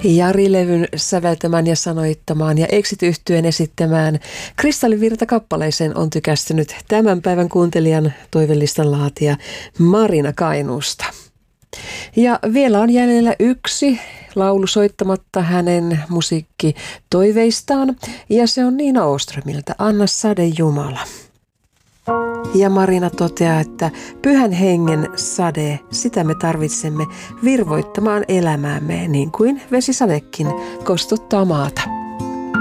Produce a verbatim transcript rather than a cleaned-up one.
Jari-levyn säveltämään ja sanoittamaan ja Exit-yhtyeen esittämään Kristallivirta-kappaleeseen on tykästynyt tämän päivän kuuntelijan toivelistan laatija Marina Kainuusta. Ja vielä on jäljellä yksi laulu soittamatta hänen musiikkitoiveistaan ja se on Niina Åströmiltä Anna sade Jumala. Ja Marina toteaa, että pyhän hengen sade, sitä me tarvitsemme virvoittamaan elämäämme niin kuin vesisadekin kostuttaa maata.